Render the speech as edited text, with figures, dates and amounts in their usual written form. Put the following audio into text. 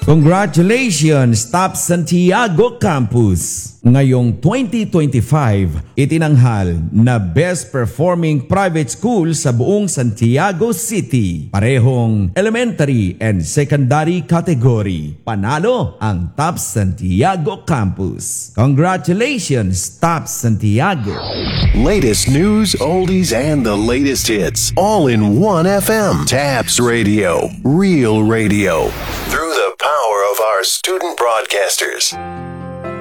Congratulations, Top Santiago Campus! Ngayong 2025, itinanghal na Best Performing Private School sa buong Santiago City. Parehong elementary and secondary category. Panalo ang Top Santiago Campus. Congratulations, Top Santiago! Latest news, oldies, and the latest hits. All in one FM. Tabs Radio. Real radio. Through the power of our student broadcasters.